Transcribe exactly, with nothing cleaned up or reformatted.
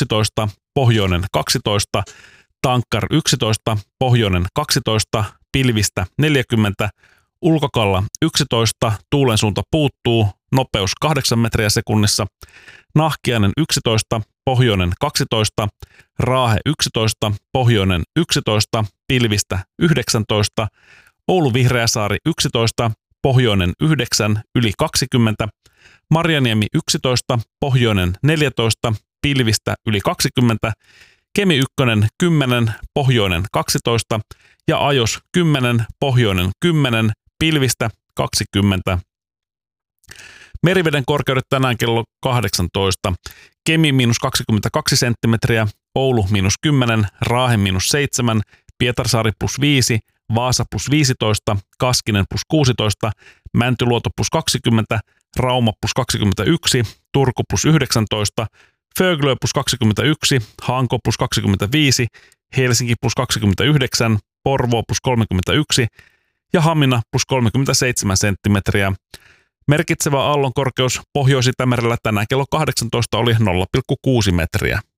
yksitoista, pohjoinen kaksitoista, Tankkar yksitoista, pohjoinen kaksitoista, pilvistä neljäkymmentä, Ulkokalla yksitoista, tuulen suunta puuttuu, nopeus kahdeksan metriä sekunnissa, Nahkiainen yksitoista, pohjoinen kaksitoista, Raahe yksitoista, pohjoinen yksitoista, pilvistä yhdeksäntoista, Oulu Vihreäsaari yksitoista, pohjoinen yhdeksän, yli kaksikymmentä, Marjaniemi yksitoista, pohjoinen neljätoista, pilvistä yli kaksikymmentä, Kemi yksi kymmenen, pohjoinen kaksitoista ja Ajos kymmenen, pohjoinen kymmenen, pilvistä kaksikymmentä. Meriveden korkeudet tänään kello kahdeksantoista. Kemi miinus kaksikymmentäkaksi senttimetriä, Oulu miinus kymmenen, Raahe miinus seitsemän, Pietarsaari plus viisi, Vaasa plus viisitoista, Kaskinen plus kuusitoista, Mäntyluoto plus kaksikymmentä, Rauma plus kaksikymmentäyksi, Turku plus yhdeksäntoista, Föglö plus kaksikymmentäyksi, Hanko plus kaksikymmentäviisi, Helsinki plus kaksikymmentäyhdeksän, Porvoo plus kolmekymmentäyksi ja Hamina plus kolmekymmentäseitsemän senttimetriä. Merkitsevä aallon korkeus Pohjois-Itämerellä tänään kello kahdeksantoista oli nolla pilkku kuusi metriä.